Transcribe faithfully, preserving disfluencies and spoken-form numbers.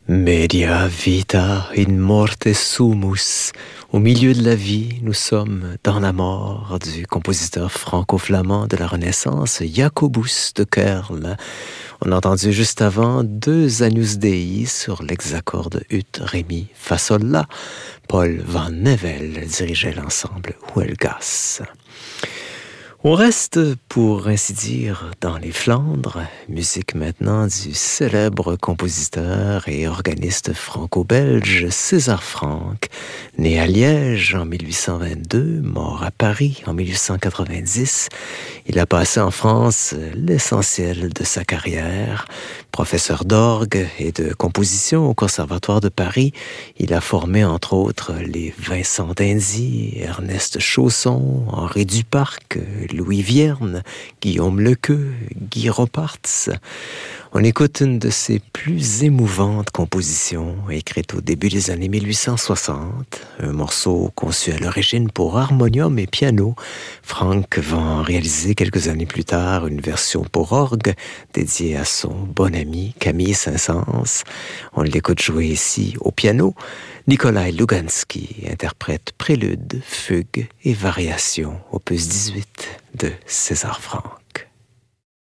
Media vita in morte sumus. Au milieu de la vie, nous sommes dans la mort du compositeur franco-flamand de la Renaissance, Jacobus de Kerle. On a entendu juste avant deux Agnus Dei sur l'hexacorde ut, ré, mi, fa, sol, la. Paul van Nevel dirigeait l'ensemble Huelgas. On reste, pour ainsi dire, dans les Flandres, musique maintenant du célèbre compositeur et organiste franco-belge César Franck, né à Liège en mille huit cent vingt-deux, mort à Paris en mille huit cent quatre-vingt-dix. Il a passé en France l'essentiel de sa carrière. Professeur d'orgue et de composition au Conservatoire de Paris, il a formé entre autres les Vincent d'Indy, Ernest Chausson, Henri Duparc, Louis Vierne, Guillaume Lequeux, Guy Ropartz. On écoute une de ses plus émouvantes compositions, écrite au début des années mille huit cent soixante, un morceau conçu à l'origine pour harmonium et piano. Franck va en réaliser quelques années plus tard une version pour orgue dédiée à son bon ami Camille Saint-Saëns. On l'écoute jouer ici au piano. Nikolai Luganski interprète Prélude, Fugue et Variation, opus dix-huit de César Franck.